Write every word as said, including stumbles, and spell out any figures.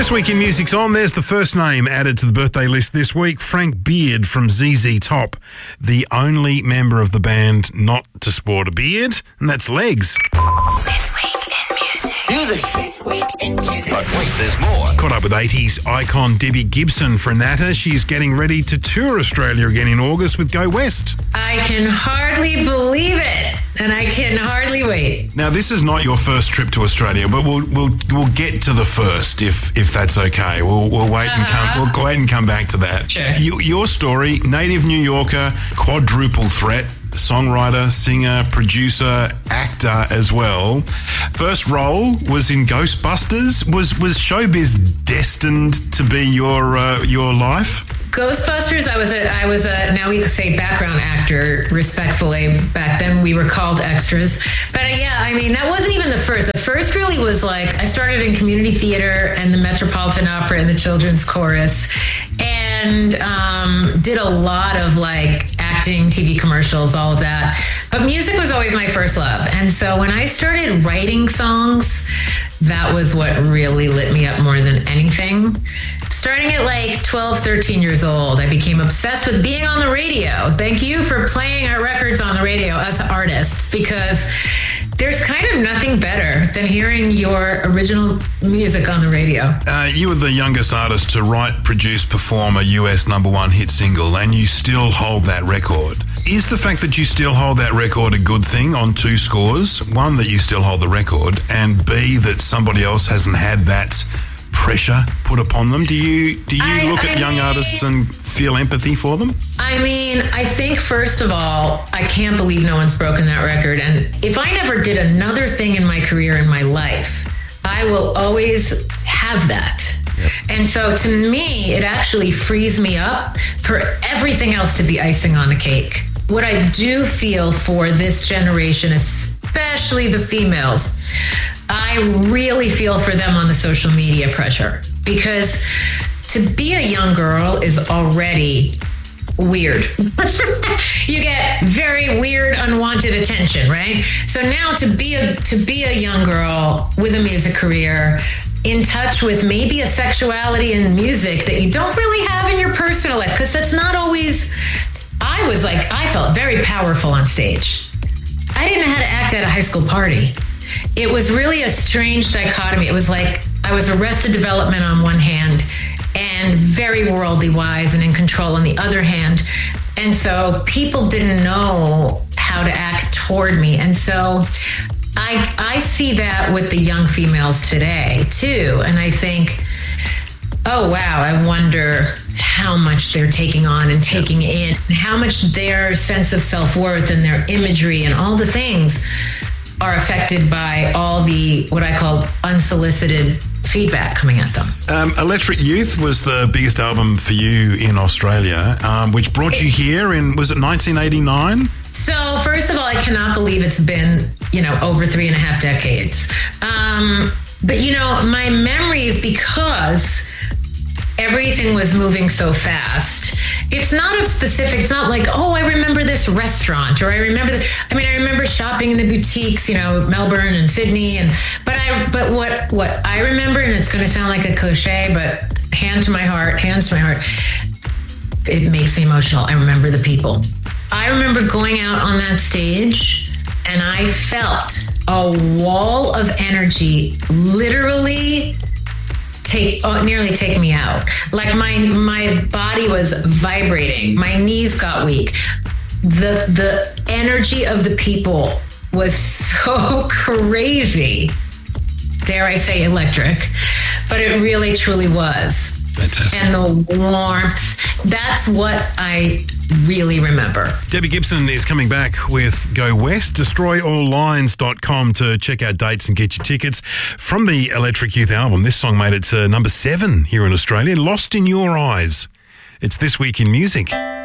This Week in Music's on. There's the first name added to the birthday list this week, Frank Beard from Z Z Top, the only member of the band not to sport a beard, and that's Legs. This Week in Music. Music. This Week in Music. But wait, there's more. Caught up with eighties icon Debbie Gibson for Natta. She's getting ready to tour Australia again in August with Go West. I can hardly believe it, and I can hardly wait. Now, this is not your first trip to Australia, but we'll we'll we'll get to the first if if that's okay. We'll we'll wait and Uh-huh. come we'll wait and come back to that. Sure. You, your story: native New Yorker, quadruple threat, songwriter, singer, producer, actor as well. First role was in Ghostbusters. Was was showbiz destined to be your uh, your life? Ghostbusters, I was a, I was a, now we could say background actor, respectfully. Back then we were called extras. But uh, yeah, I mean, that wasn't even the first. The first really was like, I started in community theater and the Metropolitan Opera and the Children's Chorus, and um, did a lot of like acting, T V commercials, all of that. But music was always my first love. And so when I started writing songs, that was what really lit me up more than anything. Starting at like twelve, thirteen years old, I became obsessed with being on the radio. Thank you for playing our records on the radio, us artists, because there's kind of nothing better than hearing your original music on the radio. Uh, you were the youngest artist to write, produce, perform a U S number one hit single, and you still hold that record. Is the fact that you still hold that record a good thing on two scores? One, that you still hold the record, and B, that somebody else hasn't had that pressure put upon them? Do you do you I, look at I young mean, artists and feel empathy for them? I mean, I think first of all, I can't believe no one's broken that record. And if I never did another thing in my career, in my life, I will always have that. Yep. And so to me, it actually frees me up for everything else to be icing on the cake. What I do feel for this generation, especially the females, I really feel for them on the social media pressure, because to be a young girl is already weird. You get very weird, unwanted attention, right? So now to be a to be a young girl with a music career, in touch with maybe a sexuality in music that you don't really have in your personal life, because that's not always. I was like, I felt very powerful on stage. I didn't know how to act at a high school party. It was really a strange dichotomy. It was like I was Arrested Development on one hand and very worldly wise and in control on the other hand. And so people didn't know how to act toward me. And so I I see that with the young females today too. And I think, oh, wow, I wonder how much they're taking on and taking in, and how much their sense of self-worth and their imagery and all the things are affected by all the, what I call unsolicited feedback coming at them. Um, Electric Youth was the biggest album for you in Australia, um, which brought you here in, was it nineteen eighty-nine? So first of all, I cannot believe it's been, you know, over three and a half decades. Um, but, you know, my memories, because everything was moving so fast. It's not a specific, it's not like, oh, I remember this restaurant, or I remember, the, I mean, I remember shopping in the boutiques, you know, Melbourne and Sydney. And, but I, but what, what I remember, and it's going to sound like a cliche, but hand to my heart, hands to my heart, it makes me emotional. I remember the people. I remember going out on that stage and I felt a wall of energy literally take oh, nearly take me out. Like my my body was vibrating. My knees got weak. The the energy of the people was so crazy. Dare I say electric? But it really truly was. Fantastic. And the warmth, that's what I really remember. Debbie Gibson is coming back with Go West. destroy all lines dot com to check out dates and get your tickets. From the Electric Youth album, this song made it to number seven here in Australia, Lost in Your Eyes. It's This Week in Music.